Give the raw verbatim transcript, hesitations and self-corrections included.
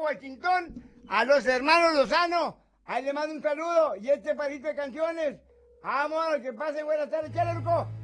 Washington, a los hermanos Lozano. Ahí le mando un saludo y este parito de canciones. Vámonos, que pase buenas tardes, chale, Luco.